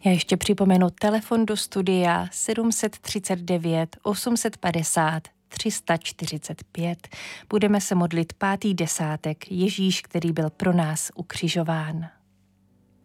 Já ještě připomenu telefon do studia 739 850 345. Budeme se modlit 5. desátek, Ježíš, který byl pro nás ukřižován.